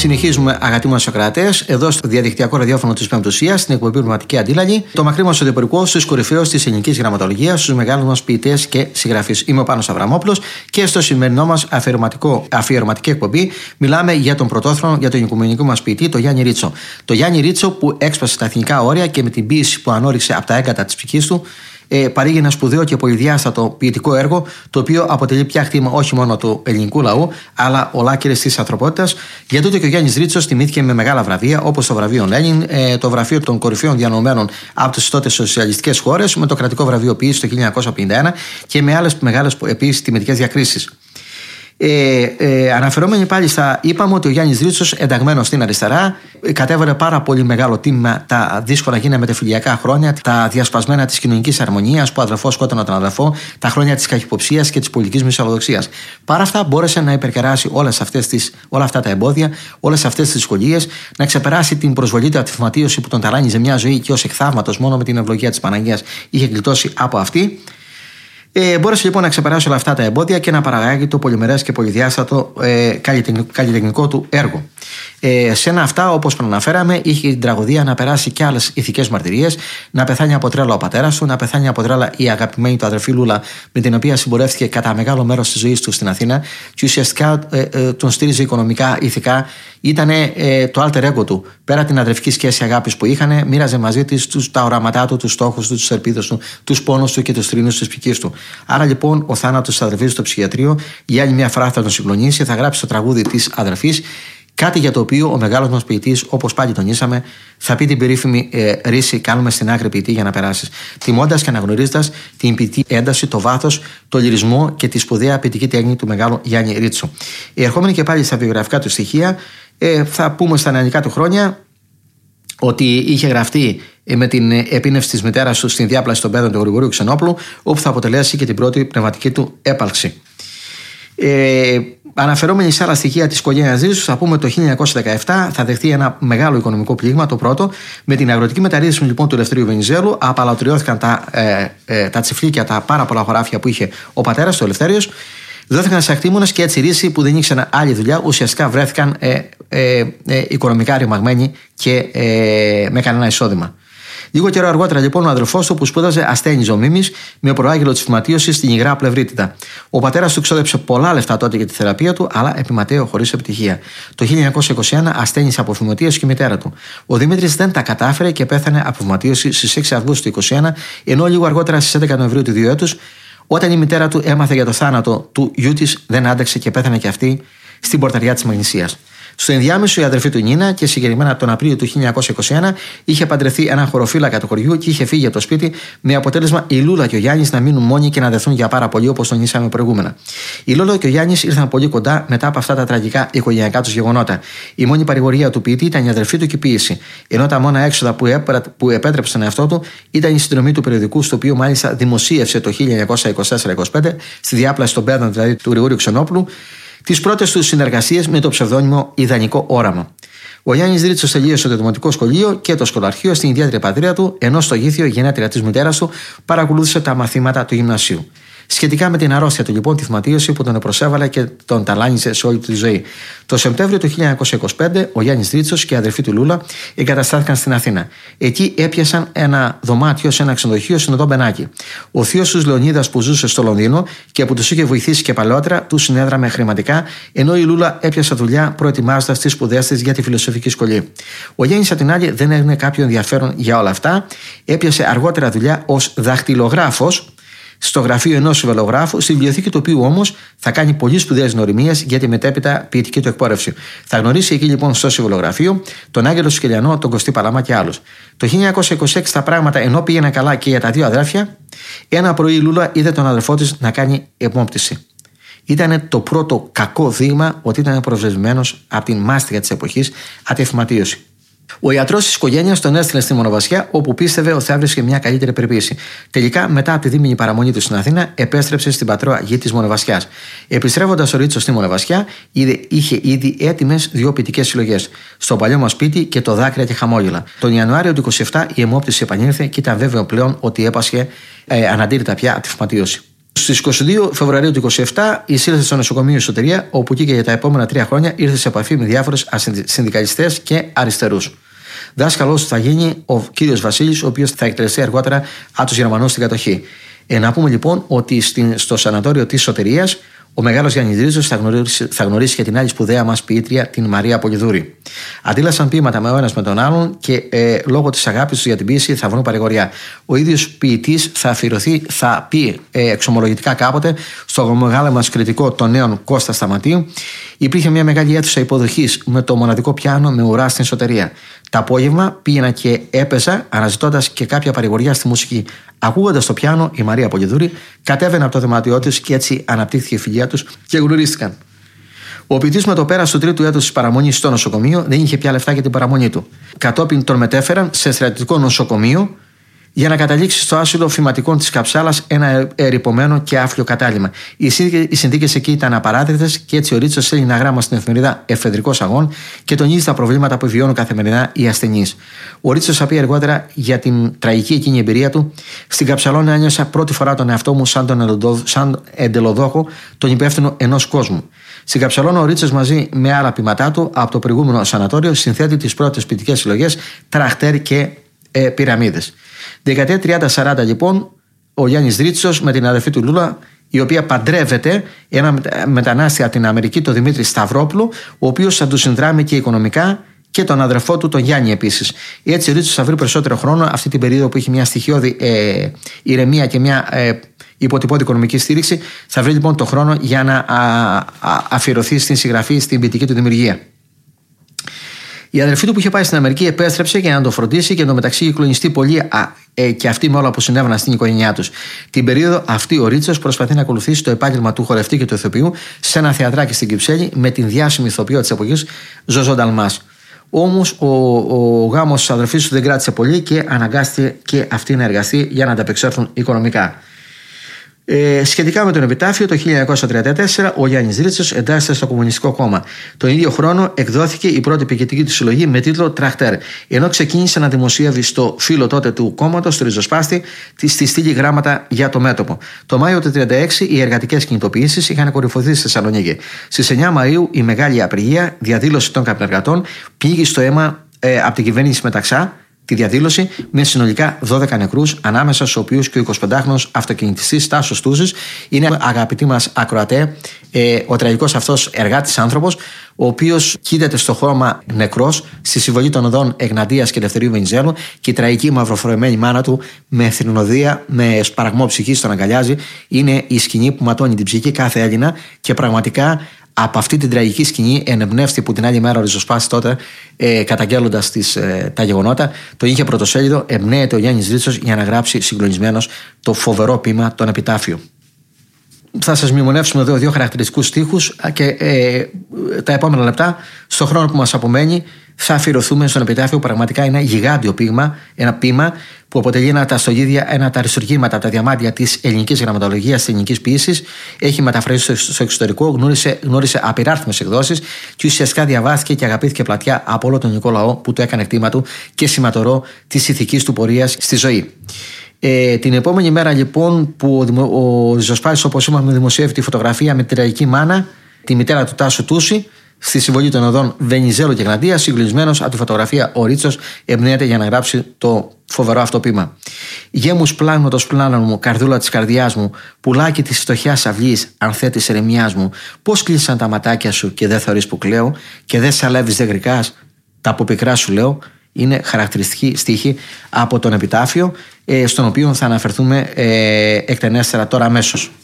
Συνεχίζουμε, αγαπητοί μας ακροατές, εδώ στο διαδικτυακό ραδιόφωνο της Πεμπτουσίας, στην εκπομπή Πνευματική Αντίλαλη, το μακρύ μας οδηπορικό στους κορυφαίους της ελληνικής γραμματολογίας, στους μεγάλους μας ποιητές και συγγραφείς. Είμαι ο Πάνος Αβραμόπουλος και στο σημερινό μας αφιερωματική εκπομπή μιλάμε για τον πρωτόθρονο, για τον οικουμενικό μας ποιητή, τον Γιάννη Ρίτσο. Το Γιάννη Ρίτσο που έξπασε τα εθνικά όρια και με την ποίηση που ανώριξε από τα έγκατα της ψυχής του, παρήγε ένα σπουδαίο και πολυδιάστατο ποιητικό έργο, το οποίο αποτελεί πια χτήμα όχι μόνο του ελληνικού λαού, αλλά ολάκερης της ανθρωπότητας. Για τούτο και ο Γιάννης Ρίτσος τιμήθηκε με μεγάλα βραβεία, όπως το βραβείο Λένιν, το βραβείο των κορυφαίων διανομένων από τις τότε σοσιαλιστικές χώρες, με το κρατικό βραβείο ποιήσης το 1951 και με άλλες μεγάλες επίσης τιμητικές διακρίσεις. Αναφερόμενοι πάλι στα, είπαμε ότι ο Γιάννης Ρίτσος, ενταγμένος στην αριστερά, κατέβαλε πάρα πολύ μεγάλο τίμημα τα δύσκολα γίνα μεταφιλιακά χρόνια, τα διασπασμένα της κοινωνικής αρμονίας που αδερφό σκότωνε τον αδερφό, τα χρόνια της καχυποψίας και της πολιτικής μυσαλλοδοξίας. Παρά αυτά, μπόρεσε να υπερκεράσει όλα αυτά τα εμπόδια, όλες αυτές τις δυσκολίες, να ξεπεράσει την προσβολή του από τη φυματίωση που τον ταλάνιζε μια ζωή και ως εκθαύματος μόνο με την ευλογία της Παναγίας είχε γλιτώσει από αυτή. Μπόρεσε λοιπόν να ξεπεράσει όλα αυτά τα εμπόδια και να παραγάγει το πολυμερές και πολυδιάστατο καλλιτεχνικό του έργο. Σε ένα αυτά, όπως προαναφέραμε, είχε την τραγωδία να περάσει και άλλες ηθικές μαρτυρίες, να πεθάνει από τρέλα ο πατέρας του, να πεθάνει από τρέλα η αγαπημένη του αδερφή Λούλα, με την οποία συμπορεύτηκε κατά μεγάλο μέρος της ζωής του στην Αθήνα, και ουσιαστικά τον στήριζε οικονομικά, ηθικά. Ήταν το alter ego του. Πέρα την αδερφική σχέση αγάπης που είχαν, μοίραζε μαζί της τα οράματά του, τους στόχους του, τις ελπίδες του, τους πόνους του και τους θρήνους της ψυχής του. Άρα λοιπόν ο θάνατος της αδερφής στο ψυχιατρίο για άλλη μια φορά θα τον συγκλονίσει, θα γράψει το τραγούδι της αδερφής. Κάτι για το οποίο ο μεγάλος μας ποιητής, όπως πάλι τονίσαμε, θα πει την περίφημη ρίση: κάνουμε στην άκρη ποιητή για να περάσεις. Τιμώντας και αναγνωρίζοντας την ποιητή ένταση, το βάθος, το λυρισμό και τη σπουδαία ποιητική τέχνη του μεγάλου Γιάννη Ρίτσο. Ερχόμενοι και πάλι στα βιογραφικά του στοιχεία, θα πούμε στα νεανικά του χρόνια ότι είχε γραφτεί με την επίνευση της μητέρας του στην διάπλαση των παιδών του Γρηγορίου Ξενόπουλου, όπου θα αποτελέσει και την πρώτη πνευματική του έπαλξη. Αναφερόμενοι σε άλλα στοιχεία της οικογένειας Ρίτσου, θα πούμε το 1917 θα δεχτεί ένα μεγάλο οικονομικό πλήγμα, το πρώτο, με την αγροτική μεταρρύθμιση λοιπόν του Ελευθερίου Βενιζέλου. Απαλωτριώθηκαν τα τσιφλίκια, τα πάρα πολλά χωράφια που είχε ο πατέρας του Ελευθέριος. Δόθηκαν σε ακτήμονες και έτσι οι Ρήσοι που δεν ήξεραν άλλη δουλειά ουσιαστικά βρέθηκαν οικονομικά ρημαγμένοι και με κανένα εισόδημα. Λίγο καιρό αργότερα λοιπόν ο αδερφός του που σπούδαζε ασθένιζε ο Μίμης με προάγγελο της φυματίωσης στην υγρά πλευρίτιδα. Ο πατέρας του ξόδεψε πολλά λεφτά τότε για τη θεραπεία του, αλλά επιματέω χωρίς επιτυχία. Το 1921 ασθένησε από φυματίωση και η μητέρα του. Ο Δημήτρης δεν τα κατάφερε και πέθανε από φυματίωση στις 6 Αυγούστου του 1921, ενώ λίγο αργότερα στις 11 Νοεμβρίου του 2000, όταν η μητέρα του έμαθε για το θάνατο του γιού της, δεν άντεξε και πέθανε και αυτή στην πορταριά της Μαγνησίας. Στο ενδιάμεσο η αδερφή του Νίνα, και συγκεκριμένα τον Απρίλιο του 1921, είχε παντρευτεί έναν χωροφύλακα του χωριού και είχε φύγει από το σπίτι, με αποτέλεσμα η Λούλα και ο Γιάννης να μείνουν μόνοι και να δεθούν για πάρα πολύ, όπως τονίσαμε προηγούμενα. Η Λούλα και ο Γιάννης ήρθαν πολύ κοντά μετά από αυτά τα τραγικά οικογενειακά τους γεγονότα. Η μόνη παρηγορία του ποιητή ήταν η αδερφή του και η ποίηση, ενώ τα μόνα έξοδα που επέτρεψε στον εαυτό του ήταν η συνδρομή του περιοδικού, στο οποίο μάλιστα δημοσίευσε το 1924-25, στη διάπλαση των παιδών δηλαδή του Γρηγορίου Ξενόπουλου, τις πρώτες του συνεργασίες με το ψευδόνυμο Ιδανικό Όραμα. Ο Γιάννης Ρίτσος τελείωσε το δημοτικό σχολείο και το σχολαρχείο στην ιδιαίτερη πατρίδα του, ενώ στο Γήθιο, η γενέτειρα της μητέρας του, παρακολούθησε τα μαθήματα του γυμνασίου. Σχετικά με την αρρώστια του λοιπόν, τη φυματίωση που τον προσέβαλε και τον ταλάνιζε σε όλη τη ζωή. Το Σεπτέμβριο του 1925 ο Γιάννης Ρίτσος και η αδερφή του Λούλα εγκαταστάθηκαν στην Αθήνα. Εκεί έπιασαν ένα δωμάτιο σε ένα ξενοδοχείο στην οδό Μπενάκη. Ο θείος τους Λεωνίδας που ζούσε στο Λονδίνο και που τους είχε βοηθήσει και παλαιότερα, του συνέδραμε χρηματικά, ενώ η Λούλα έπιασε δουλειά προετοιμάζοντας τις σπουδές της για τη φιλοσοφική σχολή. Ο Γιάννης, απ' την άλλη, δεν έδινε κάποιο ενδιαφέρον για όλα αυτά. Έπιασε αργότερα δουλειά ως δαχτυλογράφος στο γραφείο ενός συμβολογράφου, στη βιβλιοθήκη του οποίου όμως θα κάνει πολύ σπουδαίες γνωριμίες για τη μετέπειτα ποιητική του εκπόρευση. Θα γνωρίσει εκεί λοιπόν στο συμβολογραφείο τον Άγγελο Σκελιανό, τον Κωστή Παλαμά και άλλους. Το 1926 τα πράγματα ενώ πήγαιναν καλά και για τα δύο αδέρφια, ένα πρωί η Λούλα είδε τον αδερφό της να κάνει επόμπτηση. Ήταν το πρώτο κακό δείγμα ότι ήταν προσβεσμένος από την μάστιγα της εποχής, από τη φυματίωση. Ο ιατρός της οικογένειας τον έστειλε στη Μονοβασιά, όπου πίστευε ότι θα έβρισκε μια καλύτερη περιποίηση. Τελικά, μετά από τη δίμηνη παραμονή του στην Αθήνα, επέστρεψε στην πατρόα γη της Μονοβασιάς. Επιστρέφοντας ο Ρίτσος στη Μονοβασιά, είχε ήδη έτοιμες δύο ποιητικές συλλογές. Στο παλιό μας σπίτι και το Δάκρυα και Χαμόγελα. Τον Ιανουάριο του 27 η αιμόπτηση επανήλθε και ήταν βέβαιο πλέον ότι έπασχε αναντήρητα πια από τη φυματίωση. Στις 22 Φεβρουαρίου του 27 εισήλθε στο νοσοκομείο η Σωτηρία, όπου εκεί και για τα επόμενα 3 χρόνια ήρθε σε επαφή με διάφορους συνδικαλιστές και αριστερούς. Δάσκαλος θα γίνει ο κύριος Βασίλης, ο οποίος θα εκτελεστεί αργότερα από τους Γερμανούς στην κατοχή. Να πούμε λοιπόν ότι στο σανατόριο της Σωτηρίας ο μεγάλος Γιάννης Δρίτσος θα γνωρίσει και την άλλη σπουδαία μας ποιήτρια, την Μαρία Πολυδούρη. Αντίλασαν ποίηματα με ο ένας με τον άλλον και λόγω της αγάπης τους για την ποίηση θα βρουν παρηγοριά. Ο ίδιος ποιητής θα πει εξομολογητικά κάποτε στο μεγάλο μας κριτικό των νέων Κώστα Σταματίου: υπήρχε μια μεγάλη αίθουσα υποδοχής με το μοναδικό πιάνο με ουρά στην Σωτηρία. Τα απόγευμα πήγαινα και έπαιζα αναζητώντας και κάποια παρηγοριά στη μουσική. Ακούγοντας το πιάνο, η Μαρία Πολυδούρη κατέβαινε από το δωμάτιό της και έτσι αναπτύχθηκε η φιλία τους και γνωρίστηκαν. Ο ποιητής με το πέρας του τρίτου έτους της παραμονής στο νοσοκομείο δεν είχε πια λεφτά για την παραμονή του. Κατόπιν τον μετέφεραν σε στρατιωτικό νοσοκομείο για να καταλήξει στο άσυλο φυματικών της Καψάλας, ένα ερειπωμένο και άφλιο κατάλημα. Οι συνθήκες εκεί ήταν απαράδεκτες και έτσι ο Ρίτσος στέλνει ένα γράμμα στην εφημερίδα Εφεδρικός Αγών και τονίζει τα προβλήματα που βιώνουν καθημερινά οι ασθενείς. Ο Ρίτσος θα πει αργότερα για την τραγική εκείνη εμπειρία του: στην Καψαλώνα ένιωσα πρώτη φορά τον εαυτό μου σαν εντελοδόχο, τον υπεύθυνο ενός κόσμου. Στην Καψαλώνα ο Ρίτσος μαζί με άλλα ποιηματά του από το προηγούμενο σανατόριο συνθέτει τις πρώτες ποιητικές συλλογές Τραχτέρ και Πυραμίδες. Δεκαετία 30-40 λοιπόν, ο Γιάννης Δρίτσος με την αδερφή του Λούλα, η οποία παντρεύεται ένα μετανάστη από την Αμερική, τον Δημήτρη Σταυρόπουλο, ο οποίος θα του συνδράμει και οικονομικά, και τον αδερφό του, τον Γιάννη επίσης. Έτσι ο Ρίτσος θα βρει περισσότερο χρόνο αυτή την περίοδο που έχει μια στοιχειώδη ηρεμία και μια υποτυπώδη οικονομική στήριξη. Θα βρει λοιπόν το χρόνο για να αφιερωθεί στην συγγραφή, στην ποιητική του δημιουργία. Η αδερφή του που είχε πάει στην Αμερική επέστρεψε για να τον φροντίσει και εντωμεταξύ είχε κλονιστεί πολύ και αυτή με όλα που συνέβαιναν στην οικογένειά τους. Την περίοδο αυτή ο Ρίτσος προσπαθεί να ακολουθήσει το επάγγελμα του χορευτή και του ηθοποιού σε ένα θεατράκι στην Κυψέλη με την διάσημη ηθοποιό της εποχής Ζωζό Νταλμάς. Όμως ο γάμος της αδερφής του δεν κράτησε πολύ και αναγκάστηκε και αυτή να εργαστεί για να ανταπεξέλθουν οικονομικά. Σχετικά με τον επιτάφιο, το 1934 ο Γιάννης Δρίτσος εντάσσεται στο Κομμουνιστικό Κόμμα. Τον ίδιο χρόνο εκδόθηκε η πρώτη ποιητική του συλλογή με τίτλο Τραχτέρ, ενώ ξεκίνησε να δημοσιεύει στο φύλλο τότε του κόμματος, του ριζοσπάστη, στη στήλη γράμματα για το μέτωπο. Το Μάιο του 1936 οι εργατικές κινητοποιήσεις είχαν κορυφωθεί στη Θεσσαλονίκη. Στις 9 Μαΐου η μεγάλη απεργία, διαδήλωση των καπνεργατών, πήγε στο αίμα από την κυβέρνηση Μεταξά. Τη διαδήλωση με συνολικά 12 νεκρούς, ανάμεσα στους οποίους και ο 25χρονος αυτοκινητιστής Τάσος Τούζης. Είναι, αγαπητοί μας ακροατέ, ο τραγικός αυτός εργάτης άνθρωπος, ο οποίος κοίταται στο χώμα νεκρός στη συμβολή των οδών Εγνατίας και Ελευθερίου Βενιζέλου, και η τραγική μαυροφροεμένη μάνα του με θρηνοδία, με σπαραγμό ψυχής τον αγκαλιάζει. Είναι η σκηνή που ματώνει την ψυχή κάθε Έλληνα και πραγματικά. Από αυτή την τραγική σκηνή ενεμπνεύστη που την άλλη μέρα ο ριζοσπάστης τότε, καταγγέλλοντας τα γεγονότα, το είχε πρωτοσέλιδο, εμπνέεται ο Γιάννης Δρίτσος για να γράψει συγκλονισμένος το φοβερό ποίημα «Τον Επιτάφιο». Θα σας μνημονεύσουμε εδώ 2 χαρακτηριστικούς στίχους και τα επόμενα λεπτά, στον χρόνο που μας απομένει, θα αφιερωθούμε στον Επιτάφιο. Πραγματικά είναι ένα γιγάντιο ποίημα, ένα ποίημα που αποτελεί ένα τα στογίδια, ένα τα αριστουργήματα από τα διαμάντια της ελληνικής γραμματολογίας, της ελληνικής ποίησης. Έχει μεταφραστεί στο εξωτερικό, γνώρισε απειράριθμες εκδόσεις και ουσιαστικά διαβάστηκε και αγαπήθηκε πλατιά από όλο τον ελληνικό λαό που το έκανε κτήμα του και σηματορό της ηθικής του πορείας στη ζωή. Την επόμενη μέρα λοιπόν που ο ριζοσπάστης, όπως είπαμε, δημοσιεύει τη φωτογραφία με τη τραγική μάνα, τη μητέρα του Τάσου Τούση, στη συμβολή των οδών Βενιζέλου και Εγνατία, συγκλονισμένος από τη φωτογραφία ο Ρίτσος εμπνέεται για να γράψει το φοβερό αυτό ποίημα. Γέμους πλάγματος πλάνων μου, καρδούλα της καρδιάς μου, πουλάκι της φτωχιάς αυλής, ανθέ της ερεμιάς μου, πώς κλείσαν τα ματάκια σου και δεν θεωρείς που κλαίω, και δεν σαλεύεις δεν γρικάς, τα από πικρά σου λέω. Είναι χαρακτηριστική στίχη από τον Επιτάφιο, στον οποίο θα αναφερθούμε εκτενέστερα τώρα αμέσως.